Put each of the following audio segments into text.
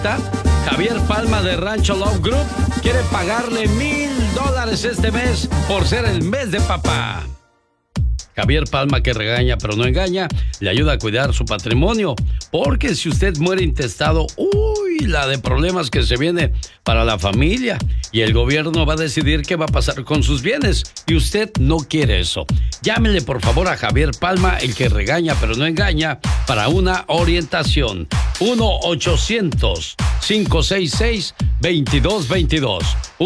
Javier Palma de Rancho Love Group quiere pagarle $1,000 este mes por ser el mes de papá. Javier Palma, que regaña pero no engaña, le ayuda a cuidar su patrimonio, porque si usted muere intestado, la de problemas que se viene para la familia, y el gobierno va a decidir qué va a pasar con sus bienes, y usted no quiere eso. Llámele por favor a Javier Palma, el que regaña pero no engaña, para una orientación. 1-800-566-2222.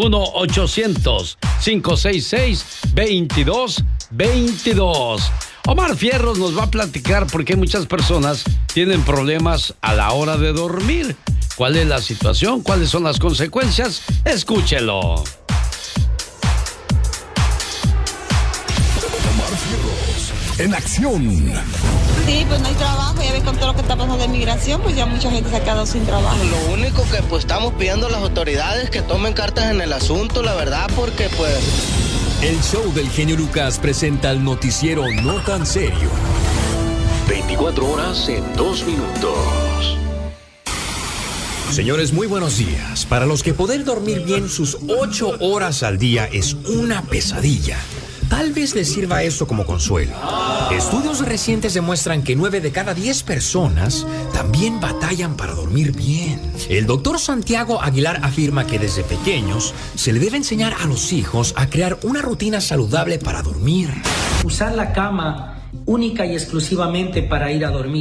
1-800-566-2222. Omar Fierros nos va a platicar por qué muchas personas tienen problemas a la hora de dormir. ¿Cuál es la situación? ¿Cuáles son las consecuencias? Escúchelo. Omar Fierros, en acción. Sí, pues no hay trabajo, ya ves con todo lo que está pasando de migración, pues ya mucha gente se ha quedado sin trabajo. Lo único que pues estamos pidiendo a las autoridades que tomen cartas en el asunto, la verdad, porque pues... El show del genio Lucas presenta el noticiero No Tan Serio. 24 horas en 2 minutos. Señores, muy buenos días. Para los que poder dormir bien sus 8 horas al día es una pesadilla, tal vez les sirva esto como consuelo. Estudios recientes demuestran que 9 de cada 10 personas también batallan para dormir bien. El doctor Santiago Aguilar afirma que desde pequeños se le debe enseñar a los hijos a crear una rutina saludable para dormir. Usar la cama única y exclusivamente para ir a dormir